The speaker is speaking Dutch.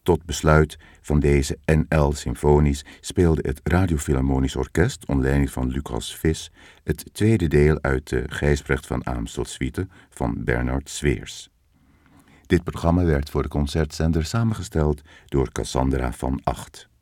Tot besluit van deze NL Symfonisch speelde het Radiofilharmonisch Orkest onder leiding van Lucas Vis het tweede deel uit de Gijsbrecht van Aemstel suite van Bernard Sweers. Dit programma werd voor de concertzender samengesteld door Cassandra van Acht.